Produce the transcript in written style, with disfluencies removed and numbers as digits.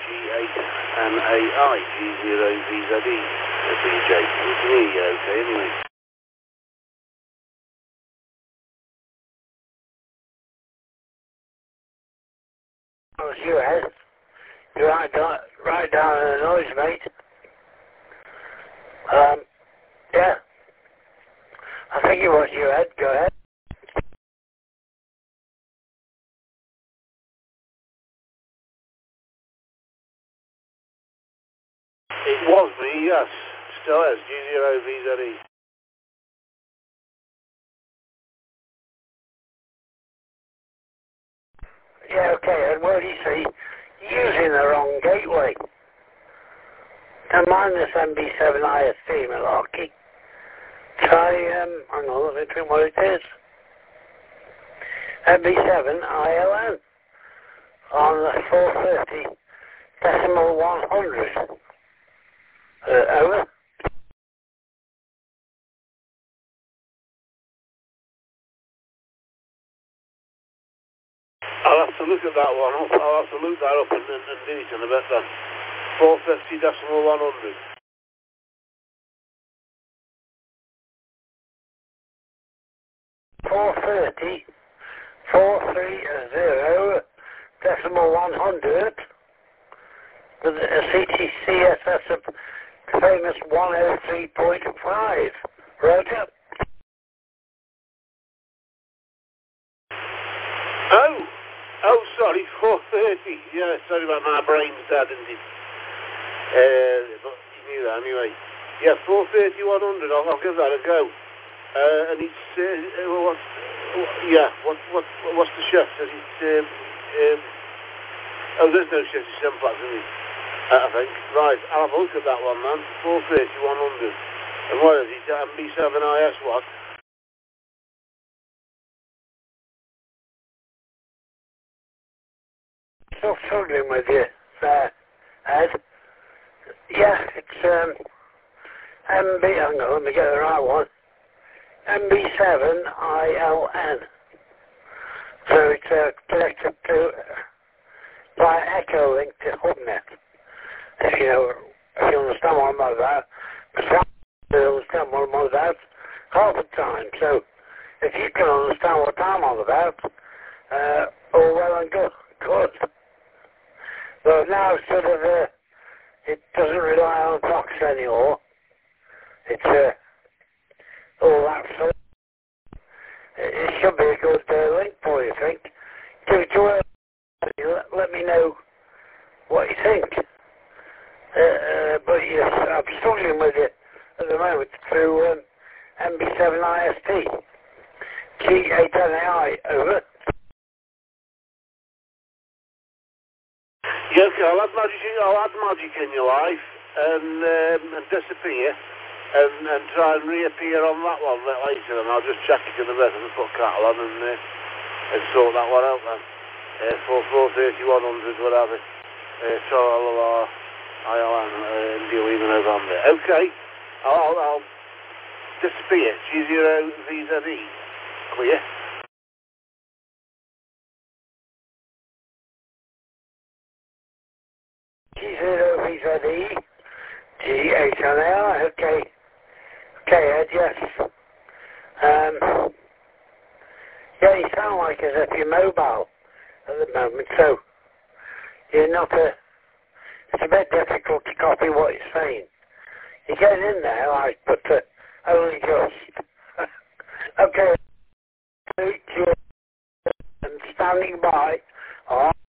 G8MAI, G0VZE, BJ. We can hear you okay anyway. Oh, it's you, Ed. You're right down in the noise, mate. Yeah. I think it was you, Ed. Go ahead. It was me, yes. Still is, G0VZE. Yeah, okay, and what do you see? Using the wrong gateway. Don't mind this MB7 IST malarkey. Try, hang on, let me think what it is. MB7 ILN on the 430.100. Over. I'll have to look at that one up. I'll have to look that up and do it in a bit then. 450.100. 430.100 with a CTCSS of famous 103.5. Roger. Oh, sorry, 430. Yeah, sorry about my brain's dead, isn't it? But you knew that anyway. Yeah, 430.100. I'll give that a go. And it's what's the shift? Is it? Oh, there's no shift. It's 7 flats, isn't it? I think. Right, I'll have a look at that one, man. 430.100. And what is it? MB7IS what? Still struggling with you, Ed. Yeah, it's MB. Hang on, let me get the right one. MB7ILN. So it's connected to by Echo Link to Hubnet. If you understand what I'm on about. But some don't understand what I'm on about half the time. So if you can understand what I'm on about, all well and good. But now sort of it doesn't rely on Fox anymore. It's all that sort. It should be a good link for you, I think. Give it to her. Let me know what you think. But yes, I'm struggling with it at the moment through MB7IST. G8NAI, over. Yeah, okay, I'll add magic in your life and disappear and try and reappear on that one a bit later, and I'll just check it in a bit and put cattle on and sort that one out then. 430.100, whatever. ILN, deal even over on there. Okay, I'll disappear. G0VZE. Clear. G0VZE. G8NAI, okay. Okay, Ed, yes. Yeah, you sound like as if you're mobile at the moment, so you're not it's a bit difficult to copy what you're saying. You're getting in there, like, but only just. Okay, and standing by.